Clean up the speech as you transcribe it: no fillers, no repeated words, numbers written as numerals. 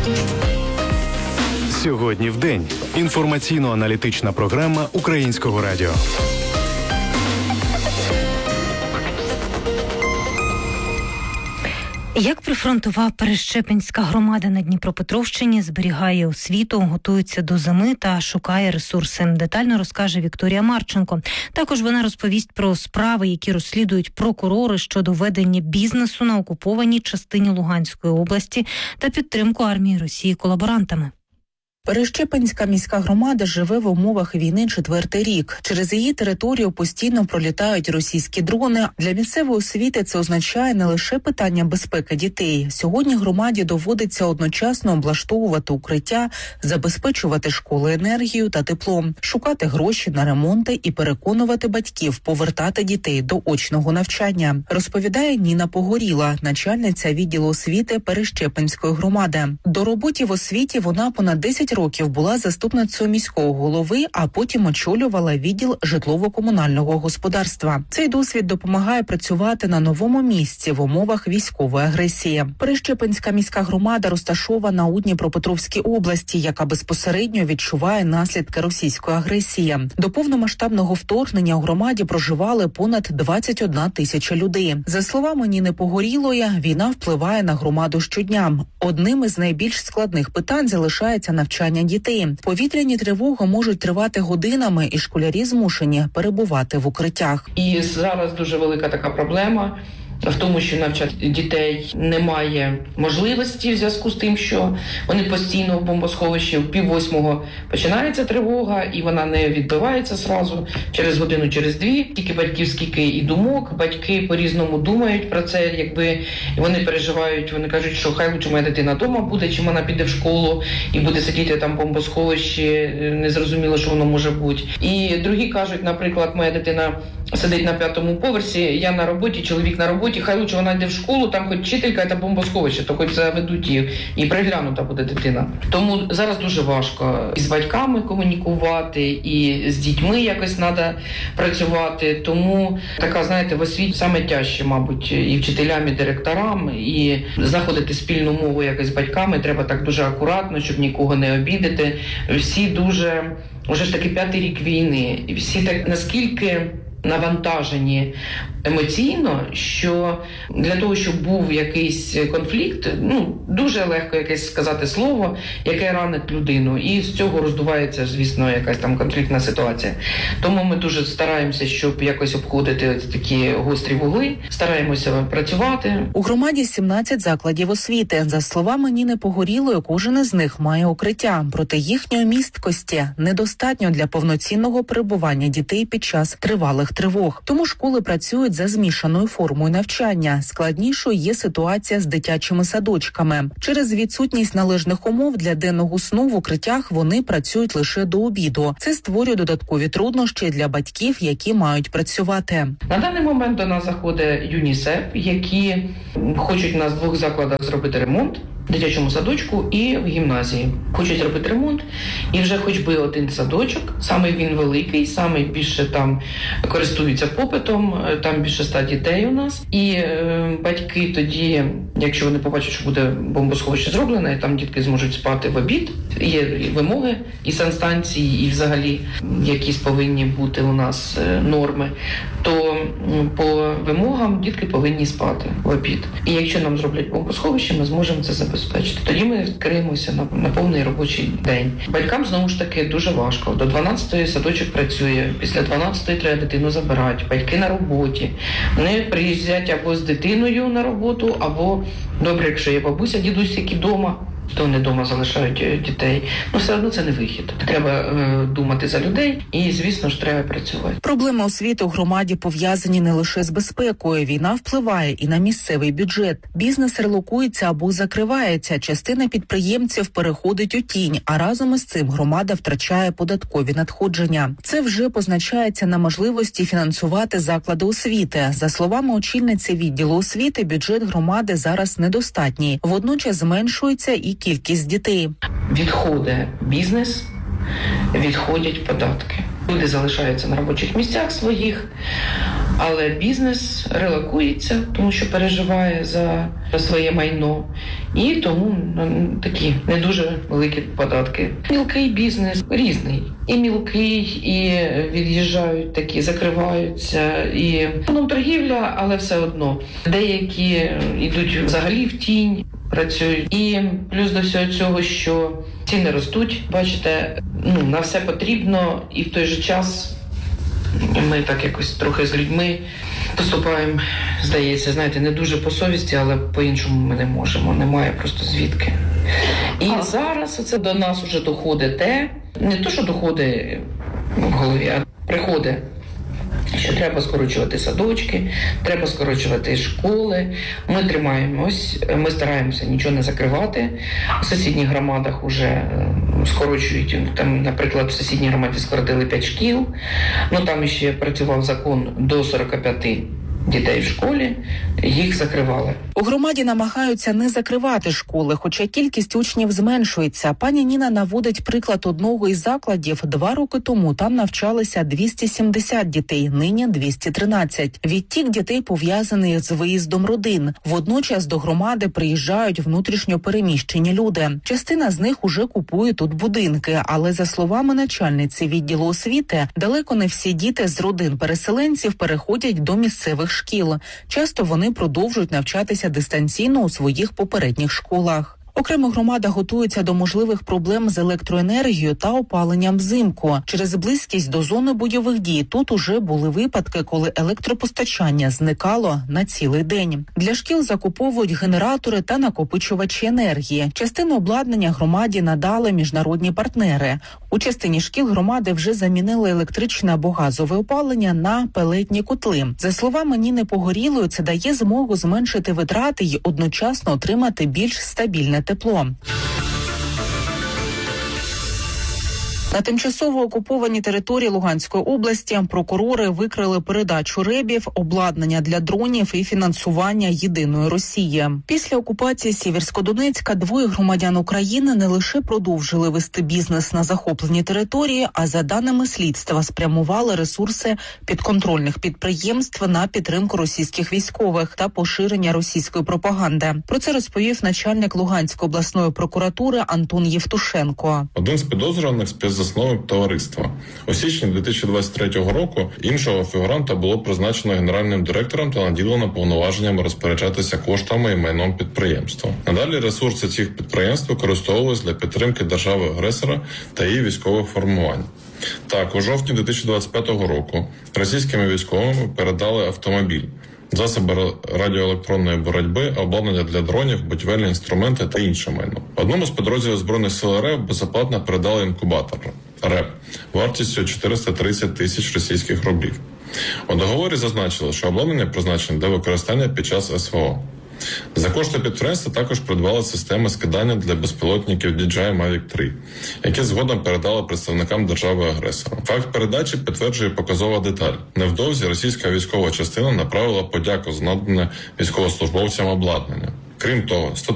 Сьогодні в день. Інформаційно-аналітична програма Українського радіо. Як прифронтова Перещепинська громада на Дніпропетровщині зберігає освіту, готується до зими та шукає ресурси. Детально розкаже Вікторія Марченко. Також вона розповість про справи, які розслідують прокурори щодо ведення бізнесу на окупованій частині Луганської області та підтримку армії Росії колаборантами. Перещепинська міська громада живе в умовах війни 4-й рік. Через її територію постійно пролітають російські дрони. Для місцевої освіти це означає не лише питання безпеки дітей. Сьогодні громаді доводиться одночасно облаштовувати укриття, забезпечувати школи енергією та теплом, шукати гроші на ремонти і переконувати батьків повертати дітей до очного навчання, розповідає Ніна Погоріла, начальниця відділу освіти Перещепинської громади. До роботи в освіті вона понад 10 років була заступницею міського голови, а потім очолювала відділ житлово-комунального господарства. Цей досвід допомагає працювати на новому місці в умовах військової агресії. Перещепинська міська громада розташована у Дніпропетровській області, яка безпосередньо відчуває наслідки російської агресії. До повномасштабного вторгнення у громаді проживали понад 21 тисяча людей. За словами Ніни Погорілої, війна впливає на громаду щодня. Одним із найбільш складних питань залишається навчання дітей. Повітряні тривоги можуть тривати годинами, і школярі змушені перебувати в укриттях. І зараз дуже велика така проблема в тому, що навчати дітей немає можливості в зв'язку з тим, що вони постійно в бомбосховищі. В 7:30 починається тривога, і вона не відбивається зразу, через годину, через дві. Тільки батьків скільки і думок, батьки по-різному думають про це, якби вони переживають, вони кажуть, що хай лучше моя дитина вдома буде, чим вона піде в школу і буде сидіти там в бомбосховищі, незрозуміло, що воно може бути. І другі кажуть, наприклад, моя дитина сидить на 5-му поверсі, я на роботі, чоловік на роботі, хай лучше вона йде в школу, там хоч вчителька, це бомбосховище, то хоч заведуть її, і приглянута буде дитина. Тому зараз дуже важко і з батьками комунікувати, і з дітьми якось треба працювати. Тому така, знаєте, в освіті саме тяжче, мабуть, і вчителям, і директорам, і знаходити спільну мову якось з батьками треба так дуже акуратно, щоб нікого не обідати. Всі дуже, вже ж таки 5-й рік війни, і всі так наскільки навантажені емоційно, що для того, щоб був якийсь конфлікт, дуже легко якесь сказати слово, яке ранить людину. І з цього роздувається, звісно, якась там конфліктна ситуація. Тому ми дуже стараємося, щоб якось обходити такі гострі вугли, стараємося працювати. У громаді 17 закладів освіти. За словами Ніни Погорілої, кожен із них має укриття. Проте їхньої місткості недостатньо для повноцінного перебування дітей під час тривалих тривог. Тому школи працюють за змішаною формою навчання. Складнішою є ситуація з дитячими садочками. Через відсутність належних умов для денного сну в укриттях вони працюють лише до обіду. Це створює додаткові труднощі для батьків, які мають працювати. На даний момент до нас заходить ЮНІСЕФ, які хочуть у нас в 2 закладах зробити ремонт. В дитячому садочку і в гімназії. Хочуть робити ремонт, і вже хоч би один садочок, саме він великий, саме більше там користуються попитом, там більше 100 дітей у нас. І батьки тоді, якщо вони побачать, що буде бомбосховище зроблене, і там дітки зможуть спати в обід, є вимоги і санстанції, і взагалі якісь повинні бути у нас норми, то по вимогам дітки повинні спати в обід. І якщо нам зроблять бомбосховище, ми зможемо це забезпечити. Тоді ми відкриємося на повний робочий день. Батькам, знову ж таки, дуже важко. До 12-ї садочок працює, після 12-ї треба дитину забирати. Батьки на роботі. Вони приїздять або з дитиною на роботу, або, добре, якщо є бабуся, дідусь, які вдома, то вони вдома залишають дітей. Все одно це не вихід. Треба думати за людей і, звісно ж, треба працювати. Проблеми освіти у громаді пов'язані не лише з безпекою. Війна впливає і на місцевий бюджет. Бізнес релокується або закривається. Частина підприємців переходить у тінь, а разом із цим громада втрачає податкові надходження. Це вже позначається на можливості фінансувати заклади освіти. За словами очільниці відділу освіти, бюджет громади зараз недостатній. Водночас зменшується і кількість дітей. Відходить бізнес, відходять податки. Люди залишаються на робочих місцях своїх, Але бізнес релокується, тому що переживає за своє майно. І тому такі не дуже великі податки. Мілкий бізнес різний. І мілкий, і від'їжджають такі, закриваються. І торгівля, але все одно. Деякі йдуть взагалі в тінь, працюють. І плюс до всього цього, що ціни ростуть. Бачите, на все потрібно, і в той же час ми так якось трохи з людьми поступаємо, здається, знаєте, не дуже по совісті, але по-іншому ми не можемо, немає просто звідки. І зараз це до нас вже доходить не то, що доходить в голові, а приходить, що треба скорочувати садочки, треба скорочувати школи. Ми тримаємось, ми стараємося нічого не закривати. В сусідніх громадах вже скорочують, там, наприклад, в сусідній громаді скоротили 5 шкіл, там ще працював закон до 45 дітей в школі, їх закривали. У громаді намагаються не закривати школи, хоча кількість учнів зменшується. Пані Ніна наводить приклад одного із закладів. 2 роки тому там навчалися 270 дітей, нині 213. Відтік дітей пов'язаний з виїздом родин. Водночас до громади приїжджають внутрішньо переміщені люди. Частина з них уже купує тут будинки, але за словами начальниці відділу освіти, далеко не всі діти з родин переселенців переходять до місцевих шкіл. Часто вони продовжують навчатися дистанційно у своїх попередніх школах. Окремо громада готується до можливих проблем з електроенергією та опаленням взимку. Через близькість до зони бойових дій тут уже були випадки, коли електропостачання зникало на цілий день. Для шкіл закуповують генератори та накопичувачі енергії. Частину обладнання громаді надали міжнародні партнери. У частині шкіл громади вже замінили електричне або газове опалення на пелетні котли. За словами Ніни Погорілої, це дає змогу зменшити витрати й одночасно отримати більш стабільне тепло. На тимчасово окупованій території Луганської області прокурори викрили передачу РЕБів, обладнання для дронів і фінансування єдиної Росії. Після окупації Сєвєрськодонецька 2 громадян України не лише продовжили вести бізнес на захопленій території, а за даними слідства спрямували ресурси підконтрольних підприємств на підтримку російських військових та поширення російської пропаганди. Про це розповів начальник Луганської обласної прокуратури Антон Євтушенко. Один з підозрюваних співзасновник товариства. У січні 2023 року іншого фігуранта було призначено генеральним директором та наділено повноваженнями розпоряджатися коштами і майном підприємства. Надалі ресурси цих підприємств використовувалися для підтримки держави-агресора та її військових формувань. Так, у жовтні 2025 року російськими військовими передали автомобіль, засоби радіоелектронної боротьби, обладнання для дронів, будівельні інструменти та інше майно. Одному з підрозділів Збройних сил РФ безоплатно передали інкубатор РЕП вартістю 430 тисяч російських рублів. У договорі зазначили, що обладнання призначене для використання під час СВО. За кошти підприємства також придбали системи скидання для безпілотників DJI Mavic 3, які згодом передали представникам держави-агресора. Факт передачі підтверджує показова деталь. Невдовзі російська військова частина направила подяку за надане військовослужбовцям обладнання. Крім того,